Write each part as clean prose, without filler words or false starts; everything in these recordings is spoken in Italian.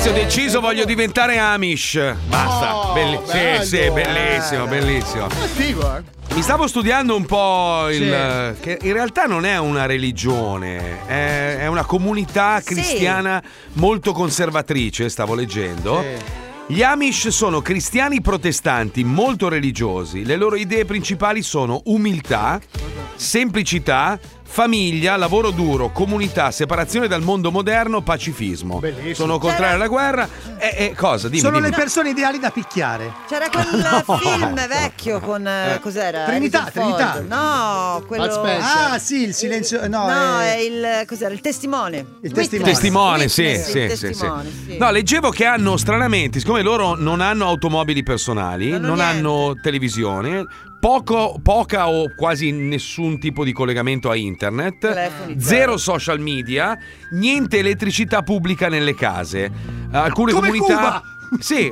Ragazzi, ho deciso, voglio diventare Amish. Basta. Sì, bellissimo, bellissimo. Figo, Mi stavo studiando un po' che in realtà non è una religione, è una comunità cristiana molto conservatrice, stavo leggendo. Sì. Gli Amish sono cristiani protestanti molto religiosi. Le loro idee principali sono umiltà, semplicità, famiglia, lavoro duro, comunità, separazione dal mondo moderno, pacifismo. Bellissimo. Sono contrari alla guerra. Cosa? Dimmi. Sono le persone ideali da picchiare. C'era quel film vecchio con cos'era? Trinità. No, quello. Ah, sì, il silenzio. No, è il cos'era? Il testimone. Il testimone. Sì. No, leggevo che hanno stranamente, siccome loro non hanno automobili personali, non hanno televisione, poca o quasi nessun tipo di collegamento a internet, zero social media, niente elettricità pubblica nelle case. Alcune come comunità Cuba! Sì,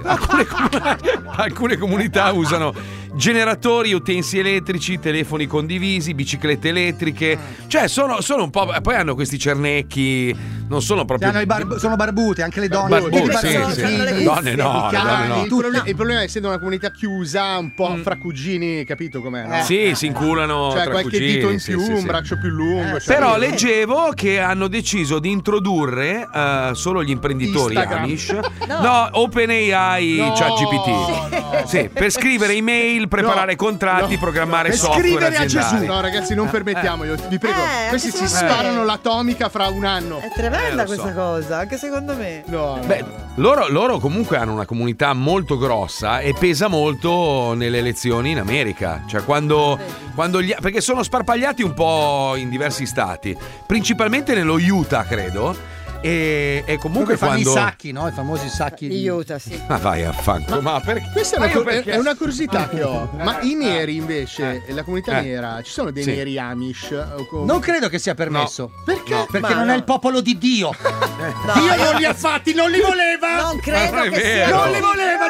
alcune comunità usano generatori, utensi elettrici, telefoni condivisi, biciclette elettriche. Cioè sono un po'. Poi hanno questi cernecchi, non sono proprio. Sono barbute, anche le donne. Barbute, sì. Donne no. Il problema è essendo una comunità chiusa, un po' fra cugini, capito com'è? No? Sì, si inculano. Cioè tra qualche cugini, dito in più, un braccio più lungo. Però leggevo che hanno deciso di introdurre solo gli imprenditori Instagram. Amish. No, OpenAI, ChatGPT. Sì, per scrivere email, preparare contratti, programmare per software scrivere aziendali. a Gesù. No, ragazzi, non permettiamoglielo, vi prego. Questi si sparano l'atomica fra un anno. È tremenda questa cosa, anche secondo me. Loro comunque hanno una comunità molto grossa e pesa molto nelle elezioni in America. Cioè perché sono sparpagliati un po' in diversi stati, principalmente nello Utah, credo. E comunque fanno quando i sacchi, no? I famosi sacchi di Utah, sì. Ma vai a fanculo. Ma perché? Questa è una curiosità che ho. Ma i neri invece, la comunità nera, ci sono dei neri Amish? Non credo che sia permesso. No. Perché? No, perché non è il popolo di Dio. Dio non li ha fatti, non li voleva. Non credo che sia. Non li voleva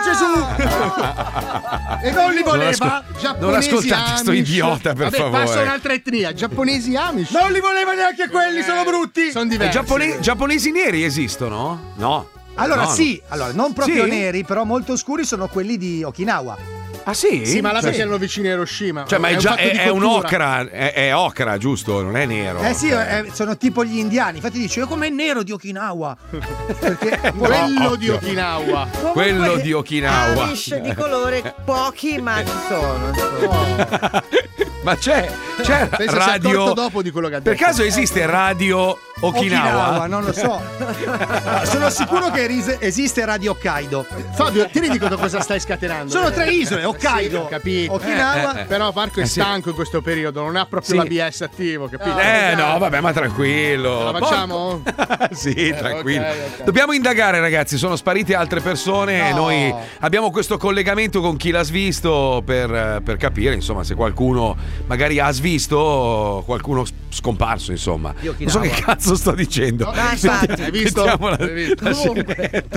Gesù. E non li voleva. Non ascoltate sto idiota, per favore. Passa un'altra etnia, giapponesi Amish. Non li voleva neanche quelli, sono brutti. Sono diversi. Giapponesi neri esistono? No. Allora sì, non proprio Sì? neri, però molto scuri sono quelli di Okinawa. Ah sì? Sì, ma là perché erano vicini a Hiroshima. Cioè, ma è un fatto di è un cultura. ocra, è ocra, giusto? Non è nero. Sì, sono tipo gli indiani. Infatti dice, come il nero di Okinawa. Perché Quello di Okinawa. Quello di Okinawa. Amish di colore pochi, ma ci sono. Ma c'è Pensa si è radio. accorto dopo di quello che ha detto. Per caso esiste radio Okinawa? non lo so. Sono sicuro che esiste Radio Hokkaido. Fabio, ti rendi conto cosa stai scatenando? Sono 3 isole, Hokkaido, Sì, ho capito. Okinawa. Però Marco è stanco in questo periodo, non ha proprio l'ABS attivo, capito? No, vabbè, ma tranquillo. La facciamo? Sì, tranquillo. ok. Dobbiamo indagare, ragazzi. Sono sparite altre persone. No. Noi abbiamo questo collegamento con chi l'ha svisto per capire, insomma, se qualcuno magari ha svisto, qualcuno scomparso, insomma. Non so che cazzo sto dicendo. No, infatti, hai visto? Mettiamo Hai visto? la scenetta.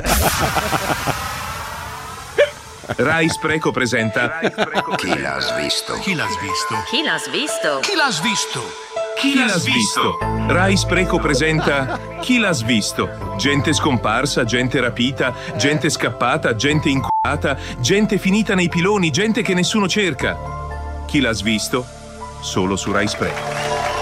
Rai Spreco presenta Chi l'ha svisto? Chi l'ha svisto? Chi l'ha svisto? Chi l'ha svisto? Chi l'ha svisto? Rai Spreco presenta Chi l'ha svisto? Gente scomparsa, gente rapita, gente scappata, gente inculata, gente finita nei piloni, gente che nessuno cerca. Chi l'ha svisto? Solo su Rai Spreco.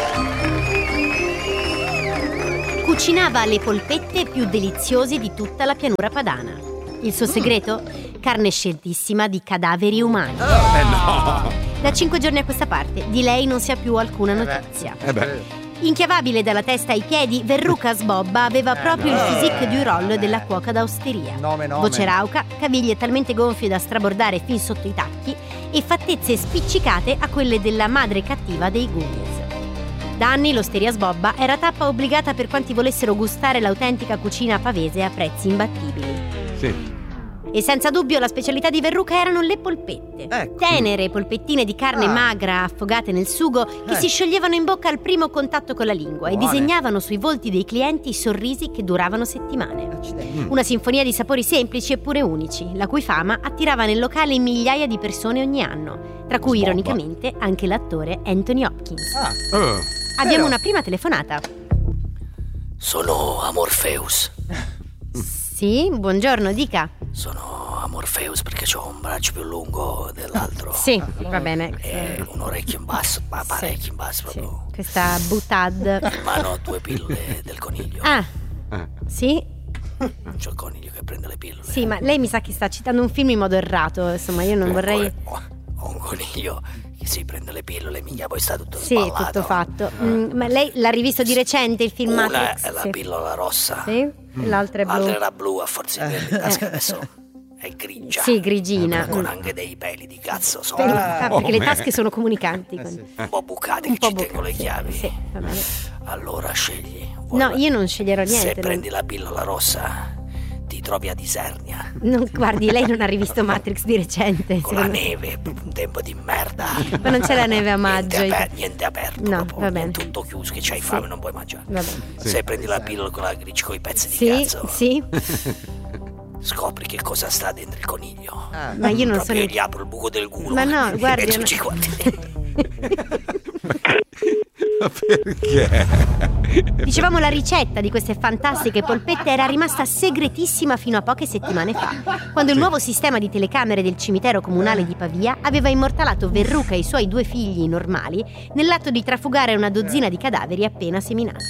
Cucinava le polpette più deliziose di tutta la pianura padana. Il suo segreto? Carne sceltissima di cadaveri umani. Da 5 giorni a questa parte di lei non si ha più alcuna notizia. Inchiavabile dalla testa ai piedi, Verruca Sbobba aveva proprio il physique du roll della cuoca d'osteria. Voce rauca, caviglie talmente gonfie da strabordare fin sotto i tacchi e fattezze spiccicate a quelle della madre cattiva dei Goonies. Da anni l'Osteria Sbobba era tappa obbligata per quanti volessero gustare l'autentica cucina pavese a prezzi imbattibili. Sì. E senza dubbio la specialità di Verruca erano le polpette. Tenere polpettine di carne magra affogate nel sugo che si scioglievano in bocca al primo contatto con la lingua e disegnavano sui volti dei clienti sorrisi che duravano settimane. Una sinfonia di sapori semplici eppure unici, la cui fama attirava nel locale migliaia di persone ogni anno, tra cui ironicamente anche l'attore Anthony Hopkins. Abbiamo una prima telefonata. Sono Amorpheus. Sì, buongiorno, dica. Sono Amorpheus perché ho un braccio più lungo dell'altro. Sì, va bene. E un orecchio in basso, ma parecchio in basso proprio. Sì. Questa butad. In mano 2 pillole del coniglio. Ah, sì. Non c'ho il coniglio che prende le pillole. Sì, ma lei mi sa che sta citando un film in modo errato. Insomma, io non vorrei. Ho un coniglio che si prende le pillole, minchia, poi sta tutto Sì, sballato. tutto fatto. Ma lei l'ha rivisto di recente il film Una Matrix? è la pillola rossa. Sì, l'altra è blu. L'altra era blu, a forza di tasca adesso è grigia. Sì, grigina. Con anche dei peli di cazzo Perché le tasche sono comunicanti. un po' bucate Un che po' ci tengo le chiavi. Sì, va bene. Allora scegli. No, io non sceglierò niente. Se prendi la pillola rossa ti trovi ad Isernia. Guardi, lei non ha rivisto Matrix di recente. Con la neve, proprio un tempo di merda. Ma non c'è la neve a maggio. Niente aperto. No, proprio, va bene. Tutto chiuso, che c'hai fame, non puoi mangiare. Va bene. Se prendi la pillola con la gricia con i pezzi di Sì, cazzo, sì. scopri che cosa sta dentro il coniglio. Ma io non Proprio sono. gli apro il buco del culo. Ma no, guardi, E tu io ci guardi. Ma perché? Dicevamo, la ricetta di queste fantastiche polpette era rimasta segretissima fino a poche settimane fa, quando il nuovo sistema di telecamere del cimitero comunale di Pavia aveva immortalato Verruca e i suoi 2 figli normali nell'atto di trafugare una dozzina di cadaveri appena seminati.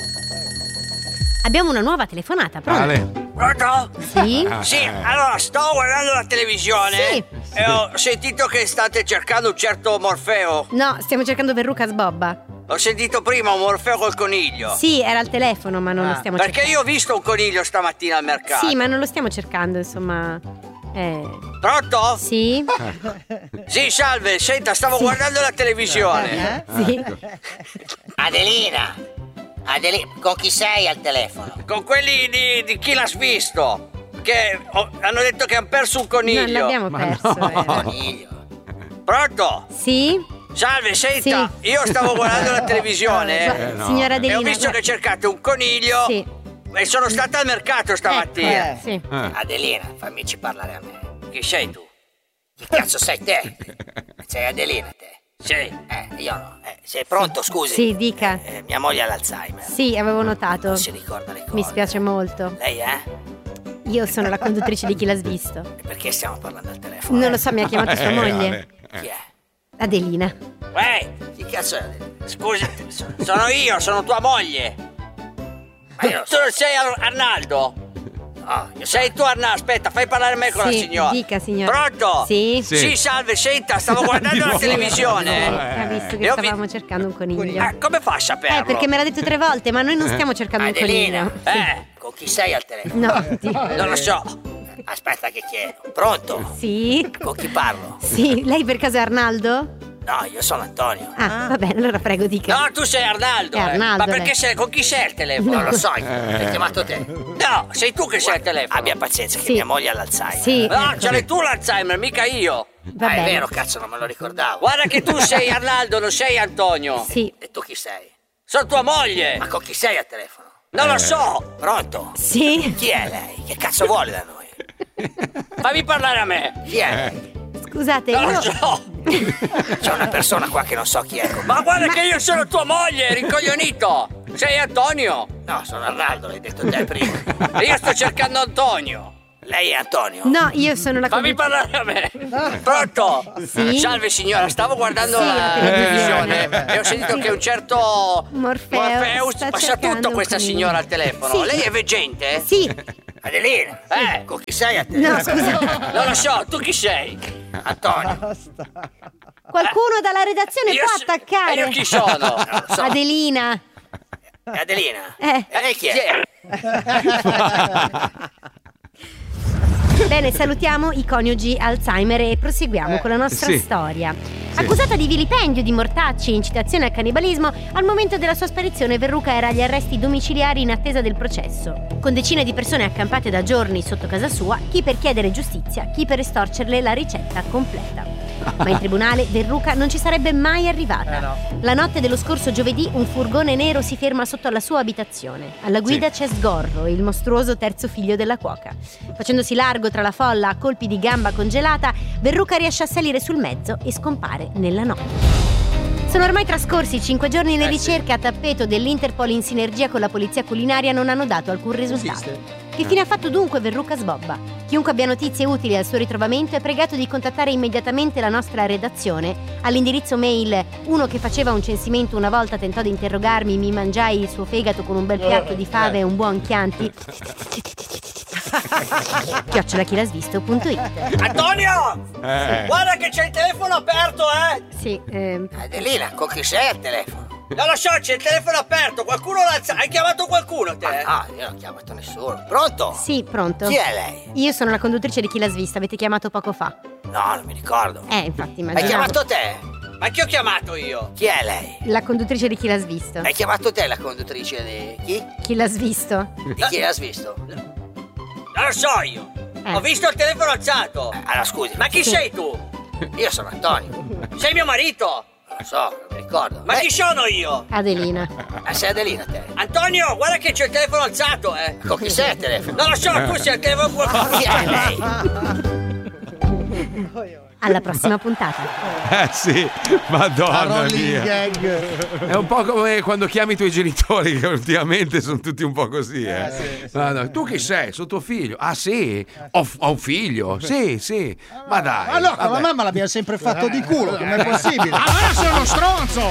Abbiamo una nuova telefonata, pronto? Pronto? Sì? Sì, allora sto guardando la televisione e ho sentito che state cercando un certo Morfeo. No, stiamo cercando Verruca Sbobba. Ho sentito prima un Morfeo col coniglio. Sì, era al telefono, ma non lo stiamo cercando. Perché io ho visto un coniglio stamattina al mercato. Sì, ma non lo stiamo cercando, insomma. Pronto? Sì? Sì, salve, senta, stavo guardando la televisione. Sì. Adelina, con chi sei al telefono? Con quelli di Chi l'ha svisto. Che hanno detto che hanno perso un coniglio. Non l'abbiamo perso. Coniglio. Pronto? Sì? Salve, senta, io stavo guardando la televisione Signora Adelina, e ho visto che cercate un coniglio. Sì. E sono stata al mercato stamattina. Sì. Adelina, fammici parlare a me. Chi sei tu? Chi cazzo sei te? Sei Adelina te? Sì. Io no. Sei pronto, scusi? Sì, dica. Mia moglie ha l'Alzheimer. Sì, avevo notato. Non si ricorda le cose. Mi spiace molto. Lei è? Io sono la conduttrice di Chi l'ha svisto. E perché stiamo parlando al telefono? Non lo so, mi ha chiamato sua moglie. Chi è? Adelina. Chi cazzo è? Scusi, sono io, sono tua moglie. Ma io Tu non sei Arnaldo? No, io Sei tu Arnaldo, aspetta, fai parlare me con la signora. Dica, signora. Pronto? Sì? Sì, salve, senta, stavo guardando la televisione. Ha visto che E ho stavamo cercando un coniglio. come fa a saperlo? Perché me l'ha detto 3 volte, ma noi non stiamo cercando un Adelina, coniglio. con chi sei al telefono? No, Non lo so. Aspetta che chiedo. Pronto? Sì? Con chi parlo? Sì, lei per caso è Arnaldo? No, io sono Antonio. Ah, va bene, allora prego, dica. No, tu sei Arnaldo. È Arnaldo, Ma perché lei. con chi sei al telefono? Non lo so, hai chiamato te. No, sei tu che sei al telefono. Abbia pazienza che Sì. mia moglie ha l'Alzheimer. Sì. No, ce l'hai tu l'Alzheimer, mica io. Va È bene. vero, cazzo, non me lo ricordavo. Guarda che tu sei Arnaldo, non sei Antonio. Sì, E tu chi sei? Sono tua moglie. Ma con chi sei al telefono? Non lo so. Pronto? sì. Chi è lei? Che cazzo vuole da noi? Fammi parlare a me. Chi è? Scusate, Non io... lo so. C'è una persona qua che non so chi è. Ma guarda che io sono tua moglie, rincoglionito. Sei Antonio. No, sono Arnaldo, l'hai detto te prima. E io sto cercando Antonio. Lei è Antonio? No, io sono la Fammi parlare a me. Pronto? Sì? Salve signora, stavo guardando Sì, la la televisione televisione. e ho sentito che un certo Morfeus sta ma sa cercando tutto un questa coniglio. signora al telefono. Sì. Lei è veggente? Sì. Adelina? Con chi sei a te? No, scusa. Non lo so, tu chi sei? Antonio. Qualcuno dalla redazione Io può s- attaccare. e io chi sono? Non lo so. Adelina. È Adelina? Eh. E lei chi è? Bene, salutiamo i coniugi Alzheimer e proseguiamo con la nostra sì. storia. Accusata di vilipendio, di mortacci e incitazione al cannibalismo, al momento della sua sparizione Verruca era agli arresti domiciliari in attesa del processo, con decine di persone accampate da giorni sotto casa sua, chi per chiedere giustizia, chi per estorcerle la ricetta completa. Ma in tribunale Verruca non ci sarebbe mai arrivata. La notte dello scorso giovedì un furgone nero si ferma sotto la sua abitazione. Alla guida c'è Sgorro, il mostruoso terzo figlio della cuoca. Facendosi largo tra la folla a colpi di gamba congelata, Verruca riesce a salire sul mezzo e scompare nella notte. Sono ormai trascorsi 5 giorni, le ricerche a tappeto dell'Interpol in sinergia con la polizia culinaria non hanno dato alcun risultato. Che fine ha fatto dunque Verruca Sbobba? Chiunque abbia notizie utili al suo ritrovamento è pregato di contattare immediatamente la nostra redazione all'indirizzo mail. Uno che faceva un censimento una volta tentò di interrogarmi, mi mangiai il suo fegato con un bel piatto di fave e un buon Chianti. @chilasvisto.it. Antonio! Guarda che c'è il telefono aperto, Sì, Adelina, con chi sei al telefono? Non lo so, c'è il telefono aperto, qualcuno l'ha alzato. Hai chiamato qualcuno te? Ah, io non ho chiamato nessuno. Pronto? Sì, pronto. Chi è lei? Io sono la conduttrice di Chi l'ha svista, avete chiamato poco fa. No, non mi ricordo. Infatti immaginavo. Hai chiamato te? Ma chi ho chiamato io? Chi è lei? La conduttrice di Chi l'ha svisto. Hai chiamato te la conduttrice di chi? Chi l'ha svisto? Di chi l'ha svisto? Non lo so io. Ho visto il telefono alzato. Allora scusi. Ma chi sei tu? Io sono Antonio. Sei mio marito? Non lo so, non mi ricordo. Ma chi sono io? Adelina. Sei Adelina te? Antonio, guarda che c'è il telefono alzato, Con chi sei al telefono? Non lo so, tu sei al telefono. Chi è lei? Alla prossima puntata. Sì, madonna mia. Gag. È un po' come quando chiami i tuoi genitori, che ultimamente sono tutti un po' così, Sì. No, tu chi sei? Sono tuo figlio. Ah sì? Ho un figlio? Sì. Ma dai. Ma no, con la vabbè. mamma l'abbiamo sempre fatto di culo, com'è possibile? Allora sei uno stronzo.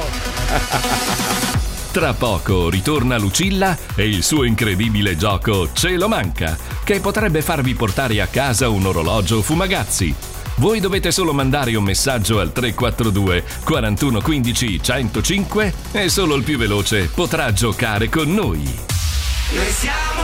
Tra poco ritorna Lucilla e il suo incredibile gioco Ce lo manca, che potrebbe farvi portare a casa un orologio Fumagazzi. Voi dovete solo mandare un messaggio al 342 41 15 105 e solo il più veloce potrà giocare con noi. Noi siamo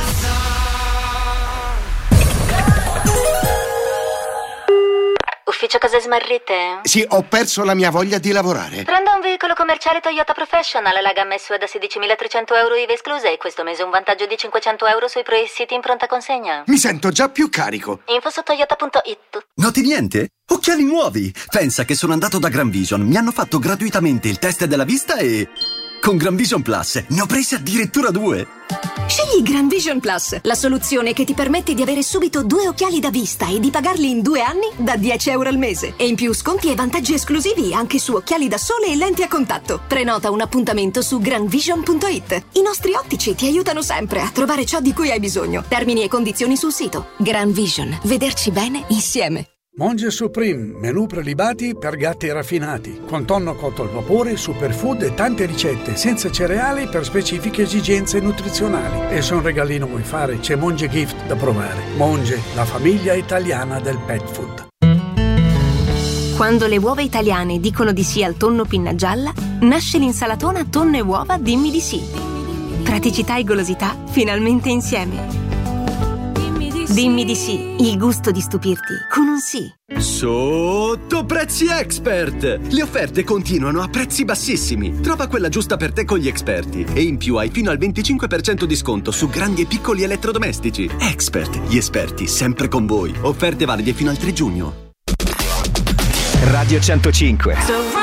Ufficio cose smarrite? Sì, ho perso la mia voglia di lavorare. Prenda un veicolo commerciale Toyota Professional, la gamma SUV da 16.300 euro IVA esclusa e questo mese un vantaggio di 500 euro sui pre-siti in pronta consegna. Mi sento già più carico. Info su toyota.it. Noti niente? Occhiali nuovi! Pensa che sono andato da Gran Vision, mi hanno fatto gratuitamente il test della vista e... con Gran Vision Plus ne ho presi addirittura 2. Scegli Gran Vision Plus, la soluzione che ti permette di avere subito 2 occhiali da vista e di pagarli in 2 anni da 10 euro al mese. E in più sconti e vantaggi esclusivi anche su occhiali da sole e lenti a contatto. Prenota un appuntamento su granvision.it. I nostri ottici ti aiutano sempre a trovare ciò di cui hai bisogno. Termini e condizioni sul sito. Gran Vision, vederci bene insieme. Monge Supreme, menù prelibati per gatti raffinati, con tonno cotto al vapore, superfood e tante ricette senza cereali per specifiche esigenze nutrizionali. E se un regalino vuoi fare, c'è Monge Gift da provare. Monge, la famiglia italiana del pet food. Quando le uova italiane dicono di sì al tonno pinna gialla, nasce l'insalatona tonno e uova Dimmi di sì. Praticità e golosità finalmente insieme. Dimmi di sì, il gusto di stupirti con un sì. Sotto Prezzi Expert! Le offerte continuano a prezzi bassissimi. Trova quella giusta per te con gli esperti. E in più hai fino al 25% di sconto su grandi e piccoli elettrodomestici. Expert, gli esperti sempre con voi. Offerte valide fino al 3 giugno. Radio 105.